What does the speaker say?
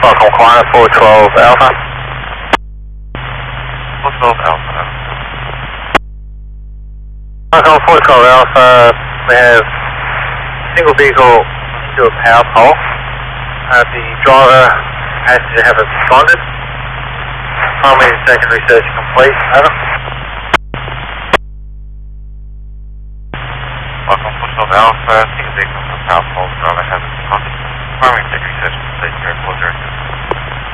Welcome, Quanta 412 Alpha. 412 Alpha. Welcome, 412 Alpha. We have single vehicle to a power pole. The driver passenger haven't responded. Primary and secondary search complete. Over. Welcome, 412 Alpha. Single vehicle to a power pole. Driver hasn't responded. Primary and secondary search complete. Airport director.